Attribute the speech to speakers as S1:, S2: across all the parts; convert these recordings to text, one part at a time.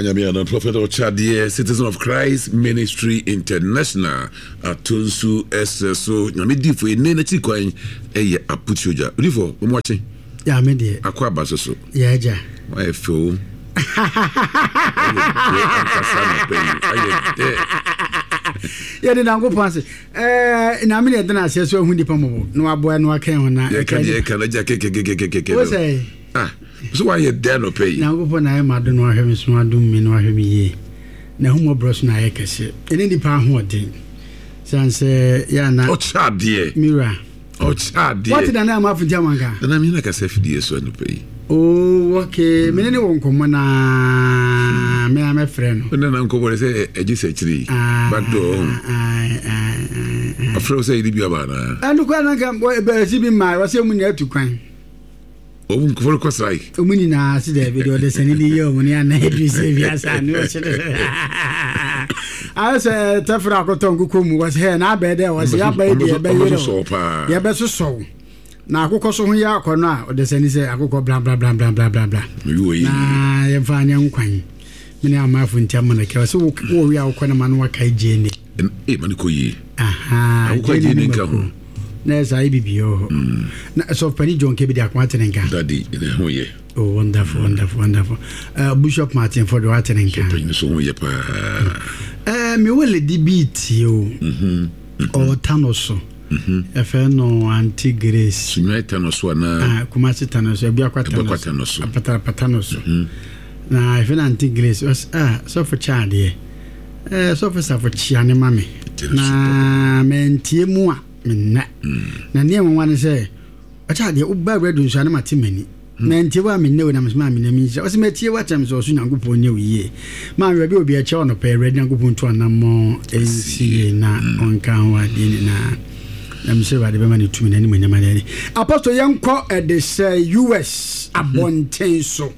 S1: Nyamiana, Prophet Ochadie, Citizen of Christ Ministry International, Atunsu SSO, Nyamidi for a Nenati coin, a Aputuja. Rivo, I'm watching.
S2: Yeah, me dear.
S1: Aqua Basoso.
S2: Yeah, ja.
S1: I feel.
S2: Yeah, the Nango Pass. In a minute, then I say so. When the Pomo, no, boy, no, I can't. What's say?
S1: Ah, so why you dare no pay?
S2: Now, when I am, I don't know him, so I do me no him ye. Now, who more bros na I can say. In the pound, what thing? Sans, yeah, now.
S1: Ochadie.
S2: Mira.
S1: Ochadie.
S2: What did I know of Jamaica?
S1: Then I mean, like I said, for the years when pay.
S2: Oh, okay. Me no won't come na me am a friend.
S1: When I'm going to say a G3, but a friend say it be about.
S2: And look, I can go a my was a minute to crime.
S1: Oh, for course, like.
S2: Umini na see the video, the Senate year when you are not yes, I know. I said, Tafra Kotongukum was here, and I bet there was a baby, a baby, yeah, best so. Na akoko so ho ya akona o de sani se akoko bla bla bla bla bla bla bla na ye fa nya nkwan me ne amafu ntiam na ke so wo wi akoko na manu wakai jeni
S1: mani ko yi
S2: aha
S1: akoko jeni nka ho
S2: na sa ibibio na so pani John ke bi de akwa tenenka
S1: daddy ho ye
S2: oh wonderful wonderful wonderful Bishop Martin for the watenenka
S1: so ho ye pa
S2: me wele di beat yo o tanoso efe no anti grace
S1: sunweta no so na
S2: kumasi tanoso bia kwata no so apata no so na efe na anti grace was so for child here so for chiane mame na mentie mu a menna na ne nwan se child here uba redu nso na matimani na ntie wa menna we na mesma menna mi se o se metie wa tam so nyankopon ne wiye ma we bi obi a che ono pe redu nyankopon to anamo ensie na onka wa di na I'm sure I remember to me any Apostle Yanko at the US abonten so.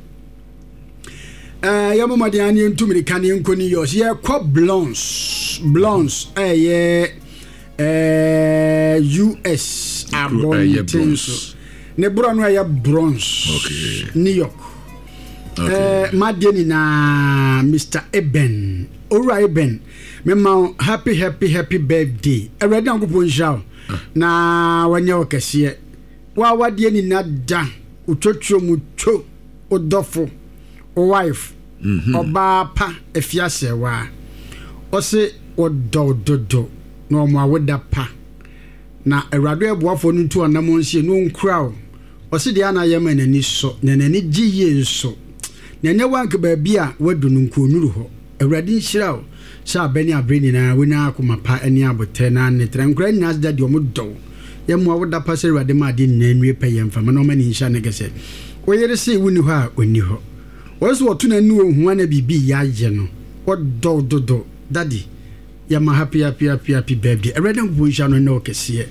S2: Yamadiani and 2 minute Canyon Conios, yeah, cop blondes, US abonten so. Nebronwaya bronze, okay. New York. Madiani na Mr. Eben, Ora Eben, Mema, happy birthday. I read down good show. Na wanya okese wa wadie ni nada uchocho mucho odofo o wife oba pa efiase wa ose odododo no mo awoda pa na awrado ebuafo no ntu anamo nsie no nkura ose dia na yema nani so nani giye nso nanya wanke ba bia wadu no nkonuru ho awrade nhira o sha bani abreni na wona akoma pa ani abote na ne trankra nyas da de omodo ye mo awoda pa se awrade ma de nanwie pa ye mfa ma mani nsha ne gese oyere se wuni ho a oni ho woso wotu na nu ohun na bibi ya ye no odododo daddy ya ma happy birthday awrade go nsha no na okese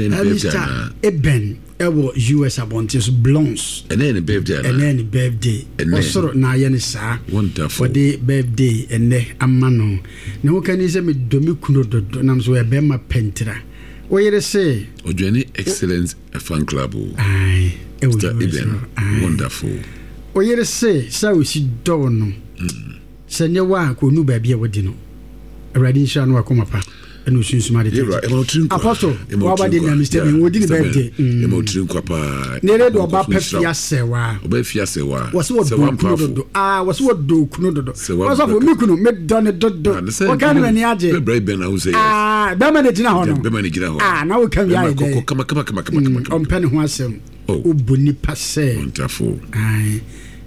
S2: Mr. Eben ewo US abontes blondes
S1: any birthday
S2: osoro na ye ne sa
S1: wonderful
S2: for the birthday ene amano ne ho kan se me domi kuno dodo nam so e be ma pentra o yere se
S1: Ojani excellence fan club
S2: ai
S1: Mr. Eben wonderful
S2: o yere se sa o si do no se nye wa ko nu ba bia wodi no awradi sha no akoma pa eno sunsuma de apostle wa de na Mr. Ben wodi ni birthday
S1: emotrin kwapa
S2: nere do ba pafia sewa wose wo do wose wo do kuno do wose wo mi kuno me don do o kan na ni age
S1: be ben na use
S2: be ma de gina ho no na wo kan ya ide
S1: kama
S2: on pen ho asem o boni pase
S1: wonderful
S2: ai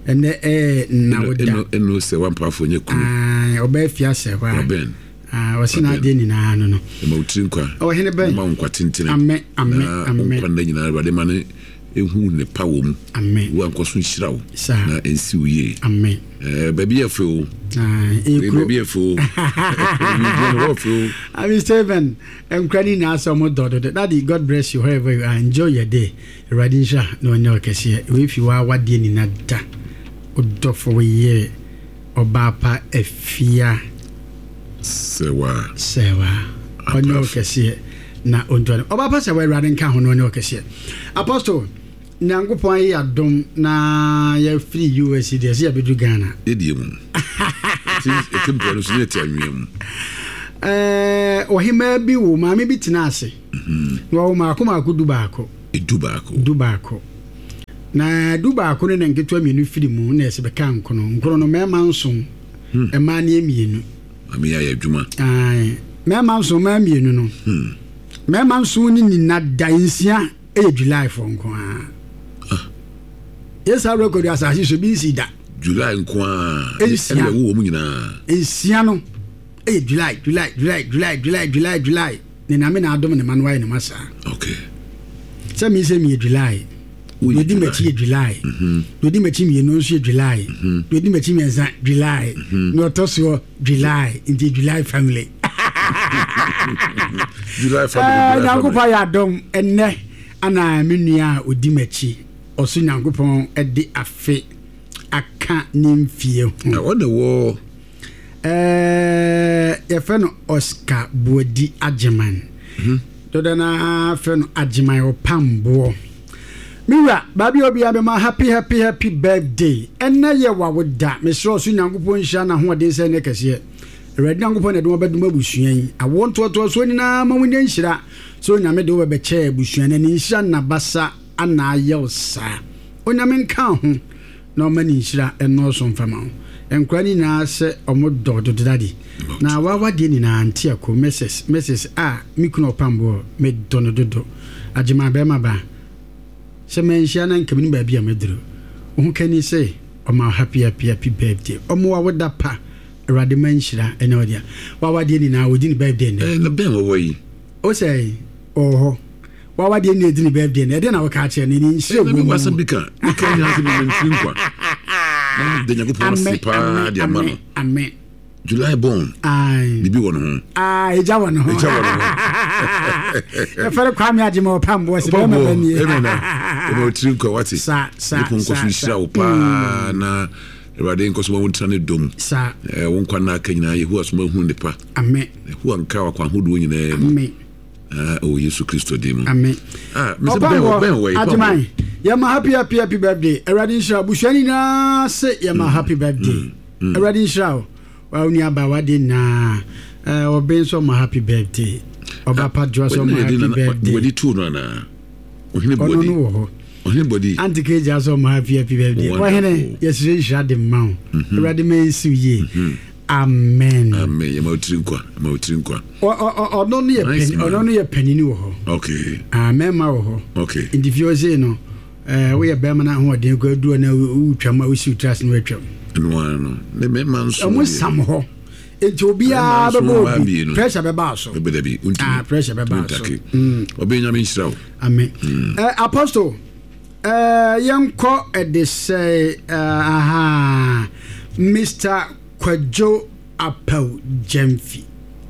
S2: ene na wo da
S1: eno se one powerful nye kuno
S2: o ba fia sewa
S1: ben
S2: wasina de ni na no
S1: emotrin kwa
S2: o hene ben
S1: ma nkwa tintina
S2: amen
S1: kwanda nyina wade ma ne ehu ne pawom
S2: amen
S1: wo ankoso nhirawo na ensi uye
S2: amen
S1: baby efo baby efo
S2: I'm Steven enkwani na asomo dodo daddy God bless you wherever you are enjoy your day radinsha no nyo kese we fi wa wade ni na da odofo we ye obapa efia sewa onyo kese na ontwane obapa sewa rade nka ho no onyo kese apostle nyankopon ya dom na ya free USD ya bedu Ghana
S1: ediem etim pon so neti anwem
S2: ohima bi wo maame bi tena ase wo maako dubaako na dubaako ne nketo mienu firi mu na ese beka nkono no mema nson ema ne mienu
S1: ami ya adwuma
S2: mema nson ma mienu no mema nson ni na dansia July for nko yes I record asasi so bi si da
S1: July nko ene wo mu nyina
S2: ensia no July ni na me na adom ne manuwa ne masa
S1: okay
S2: se mi July we di mechi July we di mechi mi no so July we di mechi mi eza July no to so July into July family Nyankopɔn ya dom enne ana menua odi mechi oso Nyankopɔn edi afe aka nimfie ho
S1: na wona wo
S2: yefeno Oscar Buodi Ajeman dodana feno Ajeman opambo Mira babi obi abema happy birthday enne ye wawoda mesro so Nyankopɔn hia na ho de se ne kese Red Nyankopɔn de obedum abusuan awonto so nyina ma wunya nhira so nyame de obebe abusuan na nhira na basa ana ayelsa onyame nka ho na o mani nhira eno so mfama enkwani na se omodo dodadi na wawade ni na anti akọ messages mikuno pambo me donododo Ajima be maba se menhia na nkam ni ba bia medro wo kani se oma happy birthday omo wawoda pa Awurade manhira ene odia wawade ni na wodi ni birthday ne
S1: na ben wo yi
S2: o say oho wawade ni edi ni birthday ne de na wo ka che ne ni nhira
S1: go mo asabika ika ni hafi ni mfinkwa de Nyankopɔn sipa de amano
S2: amen
S1: July born bibi wono ho
S2: eja wono ho e fere kwa mi Ajima opambo se be ma ni
S1: e mo trinkwa wati
S2: sa
S1: ko so hira wo pa na Awurade nko so won tane dom
S2: sa
S1: won kwa na aka nyina Yehowa so ma hu ne pa
S2: amen
S1: Yehowa nka wa kwa hodo nyina
S2: amen
S1: o Yesu Kristo dim
S2: amen
S1: Mr. Ben way
S2: Ajima yama happy birthday Awurade nhira busuani na se yama happy birthday Awurade nhira wa uni aba wade na obenso ma happy birthday oba pa joso ma happy birthday
S1: wedi tu no na ohine body
S2: antike jaso ma happy birthday wa hene yesire nhira de ma Awurade mensu ye amen
S1: yama utrinkwa
S2: ono no ye panini wo ho
S1: okay
S2: amen ma wo ho
S1: okay
S2: indifio say no we ye be ma na ho de ko adu na utwama wo si utras no atwam
S1: no ne me man so
S2: mo sam ho enti obia be pressure be ba so
S1: be
S2: pressure be ba so
S1: obi nyame nhira wo
S2: amen apostle yanko de say Mr. Kwadwo Apau Jemfi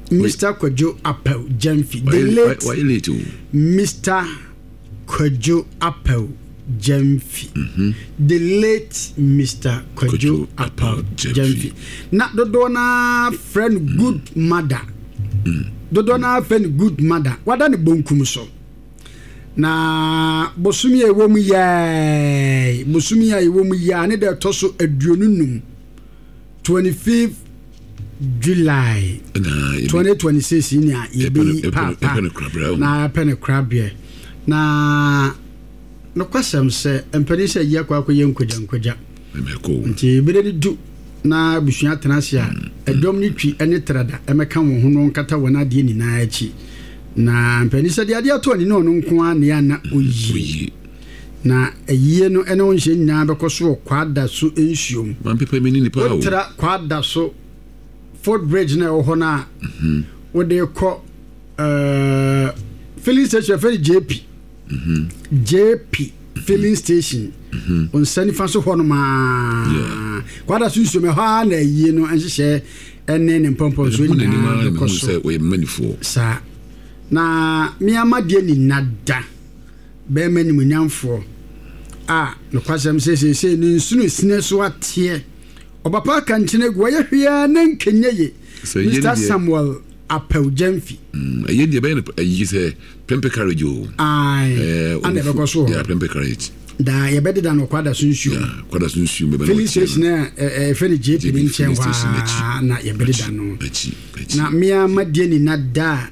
S2: the late
S1: why late
S2: Mr. Kwadwo Apau Jemfi the late Mr. Kwadwo Apau Jemfi na dodo na friend good mother wada ne bonkum so na bosumi e wo mu ya ne de toso aduonunum 25th July 2026 ni a yebi papa na pene krabie na no kwasem se empani se ye kwa ye nkwaja nti bere ni du na busua tenase a edom ni twi ene trada emeka wo ho no nkata wona de ni na achi na empani se de ade ato ni no nko a ne ya na oyi na ayie no ene won hye nyina be koso kwada so ensuom
S1: man pepa meni ni pa wo
S2: tra kwada so Fort Bridge na ho na wo de ko filling station for JP filling station on sani fa so ho no ma kwada so ensuom ha na ayie no enhye ene ne pompon so nyina be koso
S1: we manifo
S2: sa na mi amade ni nada be mani munyamfo no kwasem se ni nsunu sine so atie obapa kanchine gwo ye hwea na nkenye ye Mr. Samuel Apau Jemfi
S1: aye de be yi se pempe carriage o
S2: and be go so
S1: yeah pempe carriage
S2: da yɛbɛdeda no kwada so nsuo
S1: kwada so nsuo bɛbɛ
S2: filling station ɛfɛ no JP ne nkyɛn hɔ na yɛbɛdeda no na mmea madie ni na da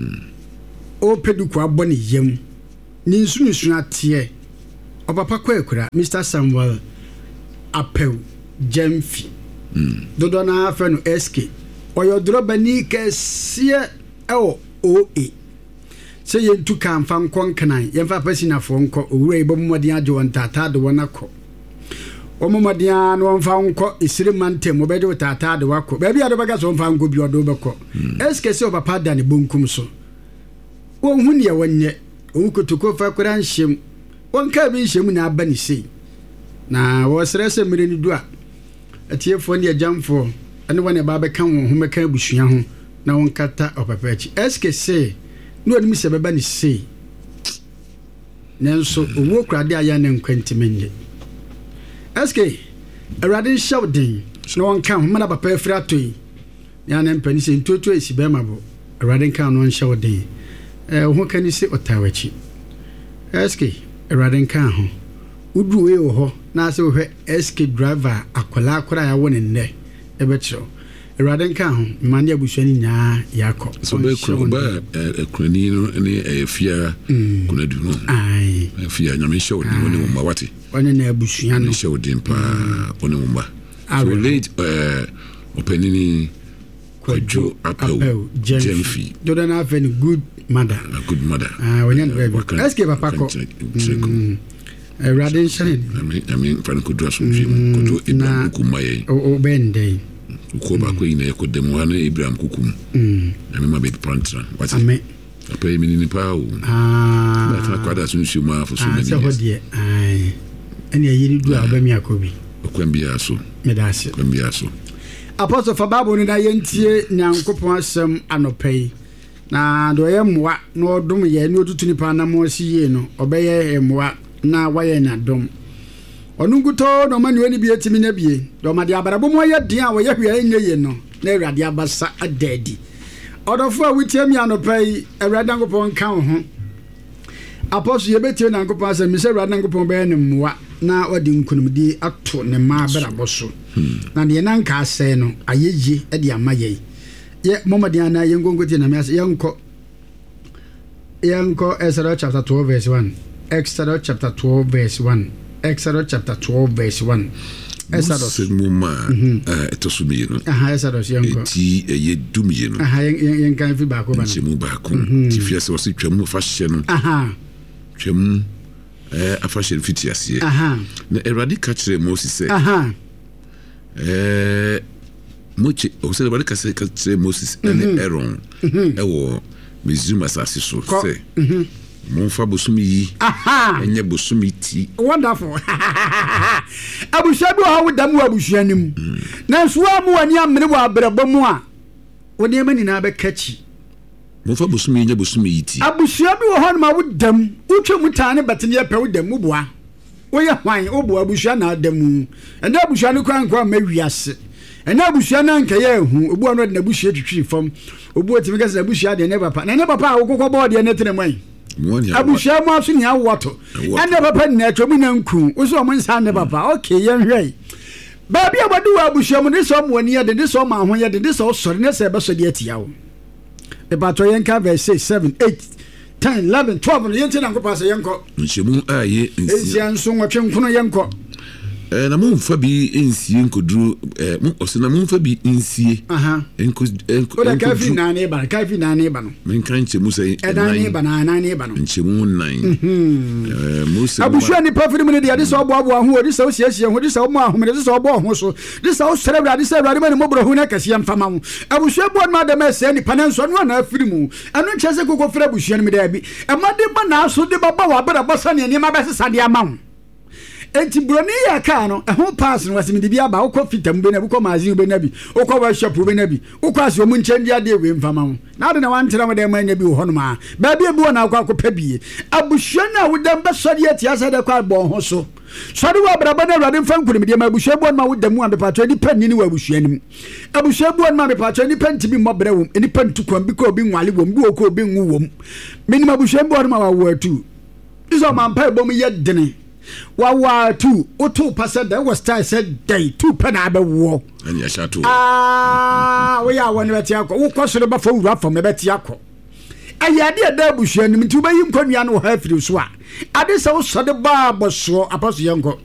S2: ɔpɛduku abɔ ne yam ne nsu ateɛ ɔpapa kɔ akura Mr. Samuel Apeu Jemfi dodo na afɛ no SK ɔyɛ drobani kɛseɛ ɛwɔ OA sɛ yɛntu ka mfa nkɔ nkanan yɛmfa pasinafoɔ nkɔ owura yɛbɔ mmɔden agye wɔn taataa de wɔn akɔ ɔmmɔden a na wɔmfa nkɔ ɛsire mantem wɔbɛgye wo taataa de wakɔ baabi a dɔbɛka sɛ wɔmfa nkɔ bi ɔde wobɛkɔ SK sɛ ɔpapa da ne bonkum so wɔnhu neɛ wɔnyɛ ɔhu kotoko fa kora nhyɛm wɔnka bi nhyɛm na aba ne sei na wɔsrɛ sɛ mmere no du a atiefoɔ ne agyamfoɔ ɛne wɔne ba bɛka wɔn ho mɛka abusua ho na wɔnkata ɔpapa akyi SK sɛ no anim sɛ bɛba ne sei nanso owó krade aya ne nkwantimenye SK awurade nhyɛ wo den na wɔnka ho mana papa afiri atoi ya na mpani sɛ ntoto esi bɛma bo awurade nka no nhyɛ wo den ho ka ni sɛ ɔtawachi SK awurade nka ho udu we wo hɔ na sɛ wo hwɛ SK driver akola akora ya wo ne nnɛ ɛbɛkyerɛ awurade nka ho mane abusuani nyaa yakɔ
S1: so be ba ekrani no ne efia kunadu no ai efia nyame hyɛ odin woni wo ma wate
S2: woni na abusua no
S1: hyɛ odin pa woni wo ma so late openini Kwadwo Apeu Jemfi
S2: dodo na afɛ good mother woni na SK papa kɔ awurade nhyɛ
S1: nyame fa no kodura so nhwem kodo Ibrahim kumaye
S2: o bende
S1: ko ba ko ina ko demu ana Ibrahim kukum na me be plantra what
S2: amen
S1: apa mi ni pa o ba ta kwada so nsu ma fo so me ni
S2: se hodie ai ene yiri du a ba mi akobi
S1: okwambia so
S2: medase
S1: kwambia so
S2: apostle fa bible ni na yentie nyankopon asem anopai na do ye moa na odum ye ni otutu ni pa na mo siye no obeye moa na waye na dom onunguto no mani woni bi etimi na bie do ma de abarabo mo ye den a wo ye hwe enye ye no na awurade abasa adadi odofo a wutie mi anopai awurade ngopon kan ho apostle ye betie na ngopon asem mi se awurade ngopon be ne moa na odi nkunumdi ato ne ma barabo so na de na nka asɛ no ayeje e de amaye ye momadian na ye ngongoti na me asɛ yenko Exodus chapter 12 verse 1 Exodus chapter 12 verse 1 Exodus chapter 12 verse 1 Exodus
S1: muma etosumi no
S2: Exodus yenko
S1: ti ye dumi no
S2: yen kan fi ba ko ba no
S1: mu ba ko ti fi ase wose twam fa hye no twam afa hye fiti ase na eradi ka kire Moses sɛ moche o se eradi ka kire Moses and Aaron ewo Missouri asase so sɛ monfa bosumi yi enye bosumi ti
S2: wonderful abusua bi ho dam wa abusua nim na so amu wani amene wa abrabɔ mu a woni amani na be kachi
S1: monfa bosumi enye bosumi yi ti
S2: abusua bi ho ma wodam utwe mutane betene pɛ wodam mu boa woyɛ hwan obo abusua na adamu enda abusua no kwan kwa ma wiase ena abusua na nka ye hu obu no de na abusua twitwi fam obu otimi ka se abusua de ne papa na ne papa a wokokɔ bɔ de ne tenemwan abusua mu aso ni awoto ene papa na atwomu na nku wo so mo nsa ne papa okay ye hwei baabi abadu wa abusua mu ne so mo ani ye de so ma ho ye de so sori ne se be so de atia wo e ba to yen ka verse 7 8 10 11 12 no yenti na nkopasa yenko
S1: nchemu aye
S2: nsia nso nwotwe nkono yenko
S1: na monfa bi ensie nkoduru mo osina monfa bi ensie
S2: enko da kafi na ne ba no
S1: menka nchemu sei
S2: na ne ba no
S1: nchemu 9 Moses
S2: abusua ni profit mu ne de so obo ho de so siesie ho de so mo ahom de so obo ho so de so celebrate de so awurade ma ne mo bro ho na kase mfama ho abusua bo ma de ma se ni panenso no na afiri mu anu nkyese kokko fra abusua ni da bi e ma de ba na so de baba wa bra bosa ne ni ma be sesa de ama ho enti broni ya ka no ho pass no wasimi de bia ba ukọ fitam be na ukọ mazin be na bi ukọ worship be na bi ukọ aso mu nchendi ade we mfama ho na de na wantera mo de ma nya bi ho no ma ba bia bi wona akọ akọpa bie abusua na wodam ba sori atia sa de kwa bon ho so sori wa braba na awurade mfa nkunim de ma abusua bo na wodam a bepato ni panni ni wa abusua nim abusua bo na bepato ni panti bi mobere wom ni pantu kwam bi ko bi nwale wom bi ko bi nwu wom minim abusua bo na ma wa atu iso man pa bom ye dene wawa tu oto pasa da was style said day two pen abewo
S1: anya shato
S2: we ya won beti akọ wo kọ so ba fa wura fa me beti akọ ayade da buhua nim nti ubayim konua no ha firi so a ade se wo so de ba boso apostle yanko